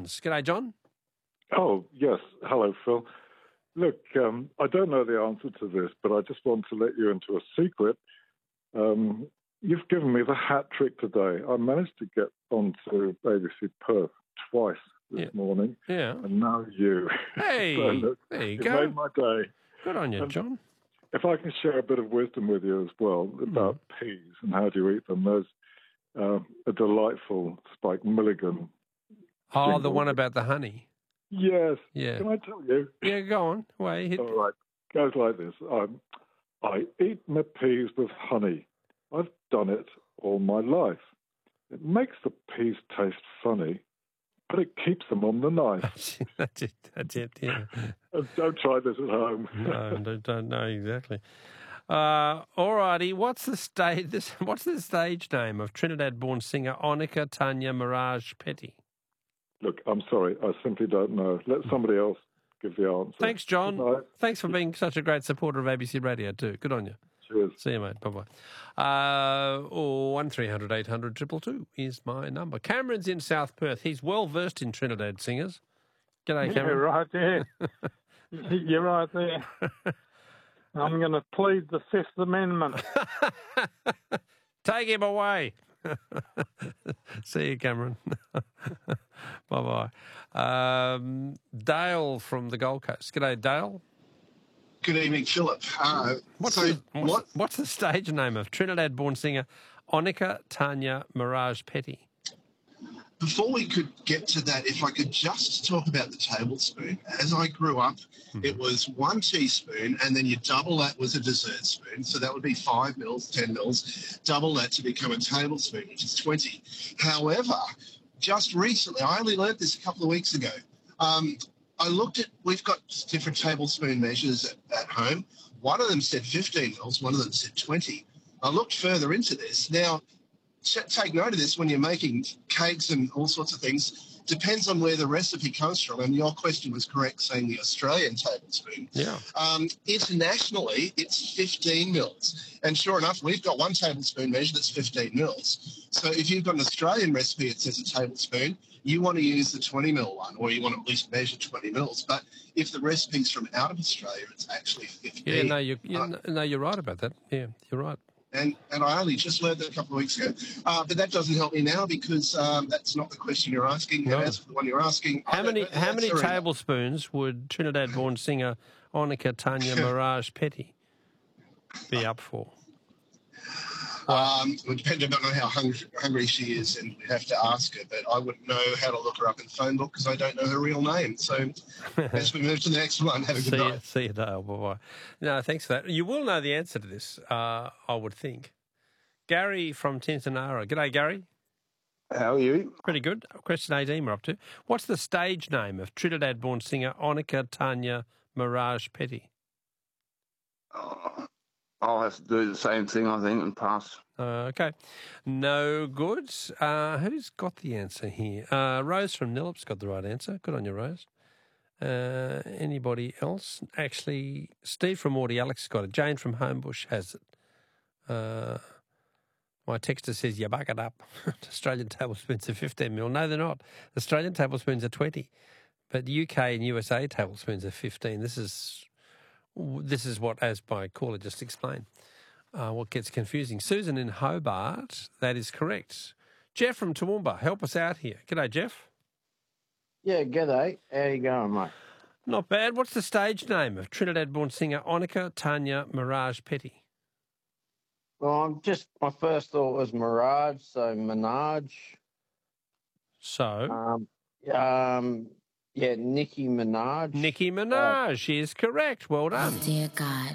Cairns. G'day, John. Oh, yes. Hello, Phil. Look, I don't know the answer to this, but I just want to let you into a secret. You've given me the hat trick today. I managed to get onto BBC Perth twice this morning. Yeah. And now you. Hey, so look, there you you've go. made my day. Good on you, And John. if I can share a bit of wisdom with you as well about peas and how do you eat them, there's a delightful Spike Milligan. Oh, jingle. the one about the honey. Yes. Yeah. Can I tell you? Yeah, go on. Wait. All right. Goes like this. I eat my peas with honey. I've done it all my life. It makes the peas taste funny, but it keeps them on the knife. That's it, yeah. Don't try this at home. No, don't know exactly. All righty. What's the stage name of Trinidad-born singer Onika Tanya Mirage Petty? Look, I'm sorry. I simply don't know. Let somebody else give the answer. Thanks, John. Thanks for being such a great supporter of ABC Radio too. Good on you. Cheers. See you, mate. Bye-bye. 1300 800 222 is my number. Cameron's in South Perth. He's well versed in Trinidad singers. G'day, Cameron. You're right there. You're right there. I'm going to plead the Fifth Amendment. Take him away. See you, Cameron. Bye-bye. Dale from the Gold Coast. G'day, Dale. Good evening, Philip. What's the stage name of Trinidad-born singer Onika Tanya Mirage Petty? Before we could get to that, if I could just talk about the tablespoon. As I grew up, it was 1 teaspoon, and then you double that was a dessert spoon. So that would be 5 mils, 10 mils. Double that to become a tablespoon, which is 20. However, just recently, I only learned this a couple of weeks ago. I looked at, we've got different tablespoon measures at home. One of them said 15 mils, one of them said 20. I looked further into this. Now, take note of this when you're making cakes and all sorts of things. Depends on where the recipe comes from. And your question was correct, saying the Australian tablespoon. Yeah. Internationally, it's 15 mils. And sure enough, we've got 1 tablespoon measure that's 15 mils. So if you've got an Australian recipe that says a tablespoon, you want to use the 20 mil one, or you want to at least measure 20 mils. But if the recipe's from out of Australia, it's actually 15. Yeah, you're right about that. Yeah, you're right. And I only just learned that a couple of weeks ago. But that doesn't help me now because that's not the question you're asking. No. And as for the one you're asking, how many tablespoons would Trinidad-born singer Onika Tanya Mirage Petty be up for? It would depend on how hungry she is, and we have to ask her. But I wouldn't know how to look her up in the phone book because I don't know her real name. So as we move to the next one, have a good night. See you, Dale. Bye-bye. No, thanks for that. You will know the answer to this, I would think. Gary from Tintinara. G'day, Gary. How are you? Pretty good. Question 18 we're up to. What's the stage name of Trinidad-born singer Onika Tanya Mirage Petty? I'll have to do the same thing, I think, and pass. Okay. No good. Who's got the answer here? Rose from Nillip's got the right answer. Good on you, Rose. Anybody else? Actually, Steve from Audi Alex got it. Jane from Homebush has it. My texter says, you buck it up. Australian tablespoons are 15 mil. No, they're not. Australian tablespoons are 20. But UK and USA tablespoons are 15. This is what, as my caller just explained, what gets confusing. Susan in Hobart, that is correct. Jeff from Toowoomba, help us out here. G'day, Jeff. Yeah, g'day. How you going, mate? Not bad. What's the stage name of Trinidad-born singer Onika Tanya Mirage Petty? Well, my first thought was Mirage, so Minaj. So? Yeah, Nicki Minaj. Nicki Minaj is correct. Well done. Oh, dear God.